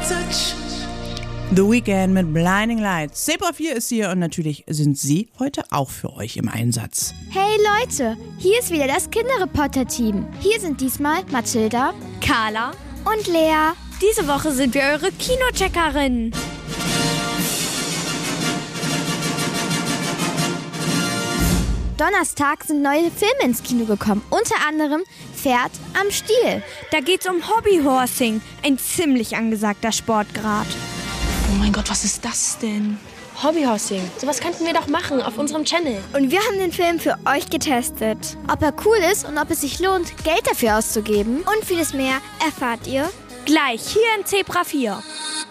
Message. The Weeknd mit Blinding Lights. Zebra 4 ist hier und natürlich sind sie heute auch für euch im Einsatz. Hey Leute, hier ist wieder das Kinderreporter-Team. Hier sind diesmal Mathilda, Carla und Lea. Diese Woche sind wir eure Kinocheckerinnen. Donnerstag sind neue Filme ins Kino gekommen. Unter anderem Pferd am Stiel. Da geht's um Hobbyhorsing, ein ziemlich angesagter Sportgrad. Oh mein Gott, was ist das denn? Hobbyhorsing. Sowas könnten wir doch machen auf unserem Channel. Und wir haben den Film für euch getestet. Ob er cool ist und ob es sich lohnt, Geld dafür auszugeben und vieles mehr erfahrt ihr Gleich hier in Zebra 4.